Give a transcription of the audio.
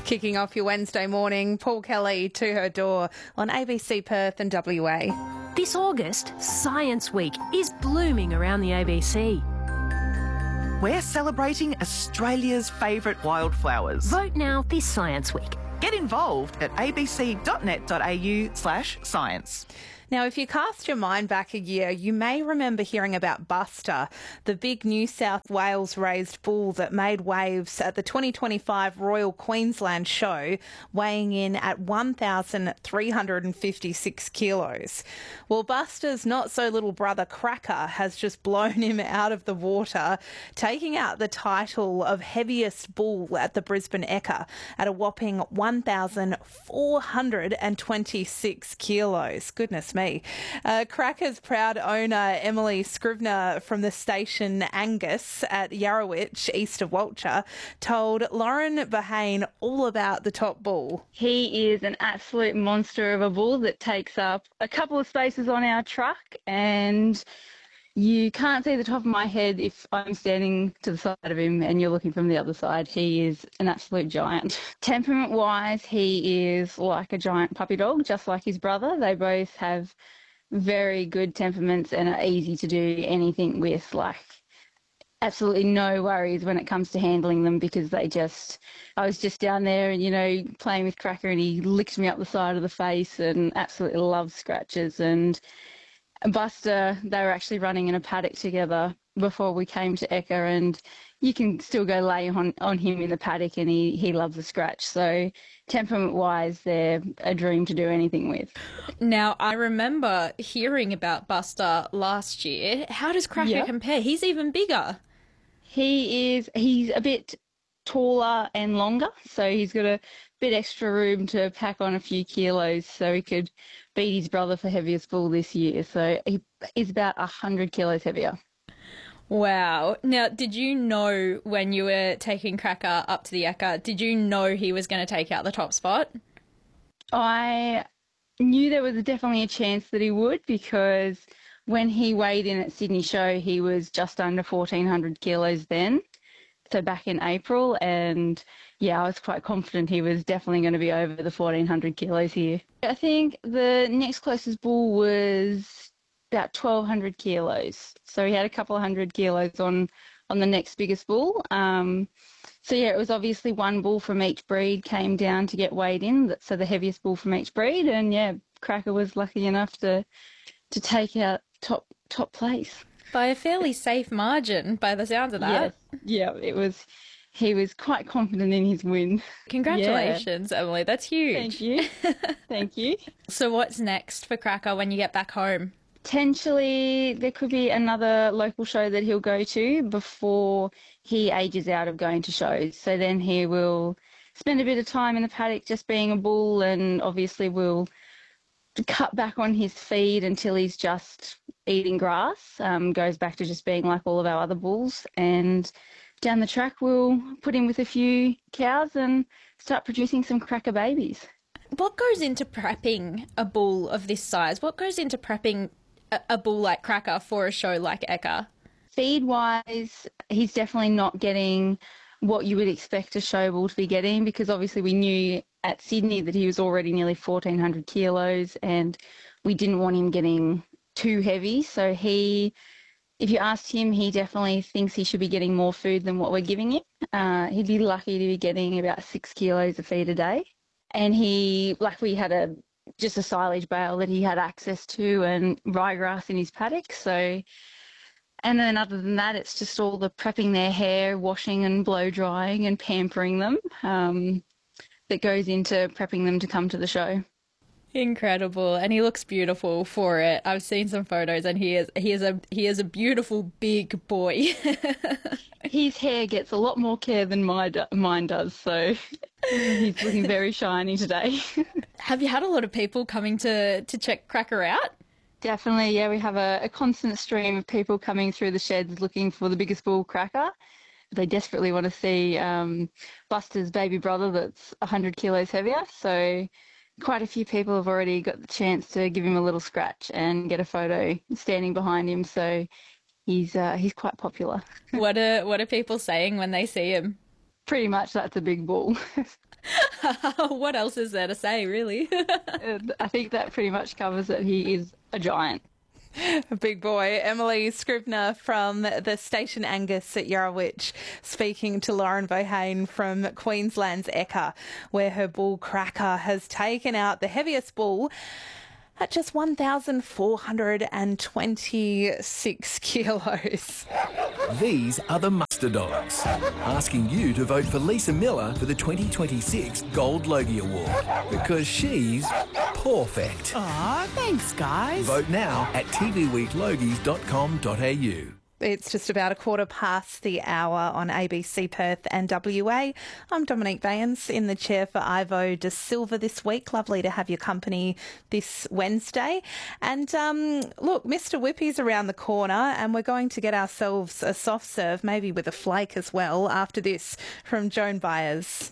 Kicking off your Wednesday morning, Paul Kelly to her door on ABC Perth and WA. This August, Science Week is blooming around the ABC. We're celebrating Australia's favourite wildflowers. Vote now this Science Week. Get involved at abc.net.au/science. Now, if you cast your mind back a year, you may remember hearing about Buster, the big New South Wales raised bull that made waves at the 2025 Royal Queensland Show, weighing in at 1,356 kilos. Well, Buster's not-so-little brother Cracker has just blown him out of the water, taking out the title of heaviest bull at the Brisbane Ekka at a whopping 1,426 kilos. Goodness me. Cracker's proud owner, Emily Scrivener from the station Angus at Yarrowitch, east of Walcher, told Lauren Bahane all about the top bull. He is an absolute monster of a bull that takes up a couple of spaces on our truck, and you can't see the top of my head if I'm standing to the side of him and you're looking from the other side. He is an absolute giant. Temperament-wise, he is like a giant puppy dog, just like his brother. They both have very good temperaments and are easy to do anything with, like absolutely no worries when it comes to handling them, because I was just down there and, playing with Cracker, and he licked me up the side of the face and absolutely loves scratches. And Buster, they were actually running in a paddock together before we came to Ekka, and you can still go lay on him in the paddock and he loves a scratch. So temperament-wise, they're a dream to do anything with. Now, I remember hearing about Buster last year. How does Cracker compare? He's even bigger. He's a bit taller and longer, so he's got a bit extra room to pack on a few kilos, so he could beat his brother for heaviest bull this year. So he's about 100 kilos heavier. Wow. Now, did you know when you were taking Cracker up to the Ekka, did you know he was going to take out the top spot? I knew there was definitely a chance that he would, because when he weighed in at Sydney Show, he was just under 1,400 kilos then, so back in April, and I was quite confident he was definitely going to be over the 1,400 kilos here. I think the next closest bull was about 1,200 kilos, so he had a couple of 100 kilos on the next biggest bull. It was obviously one bull from each breed came down to get weighed in, so the heaviest bull from each breed, and Cracker was lucky enough to take out top place. By a fairly safe margin, by the sounds of that. Yeah, he was quite confident in his win. Congratulations, Emily. That's huge. Thank you. Thank you. So what's next for Cracker when you get back home? Potentially there could be another local show that he'll go to before he ages out of going to shows. So then he will spend a bit of time in the paddock just being a bull, and obviously will cut back on his feed until he's just eating grass, goes back to just being like all of our other bulls, and down the track we'll put him with a few cows and start producing some Cracker babies. What goes into prepping a bull of this size? What goes into prepping a bull like Cracker for a show like Ekka? Feed-wise, he's definitely not getting what you would expect a show bull to be getting, because obviously we knew at Sydney that he was already nearly 1,400 kilos, and we didn't want him getting too heavy. So if you asked him, he definitely thinks he should be getting more food than what we're giving him. He'd be lucky to be getting about 6 kilos of feed a day. And we had just a silage bale that he had access to, and ryegrass in his paddock. So, and then other than that, it's just all the prepping their hair, washing and blow drying and pampering them that goes into prepping them to come to the show. Incredible. And he looks beautiful for it. I've seen some photos, and he is a beautiful big boy. His hair gets a lot more care than mine does, so he's looking very shiny today. Have you had a lot of people coming to check Cracker out? Definitely, yeah. We have a constant stream of people coming through the sheds looking for the biggest bull Cracker. They desperately want to see Buster's baby brother that's 100 kilos heavier, so quite a few people have already got the chance to give him a little scratch and get a photo standing behind him, so he's quite popular. What are people saying when they see him? Pretty much that's a big bull. What else is there to say, really? I think that pretty much covers it. He is a giant. A big boy. Emily Scribner from the Station Angus at Yarrowitch speaking to Lauren Bohane from Queensland's Ekka, where her bull Cracker has taken out the heaviest bull at just 1,426 kilos. These are the Muster Dogs, asking you to vote for Lisa Miller for the 2026 Gold Logie Award, because she's perfect. Aw, thanks, guys. Vote now at tvweeklogies.com.au. It's just about 1:15 on ABC Perth and WA. I'm Dominique Baynes in the chair for Ivo De Silva this week. Lovely to have your company this Wednesday. And look, Mr. Whippy's around the corner and we're going to get ourselves a soft serve, maybe with a flake as well, after this from Joan Byers.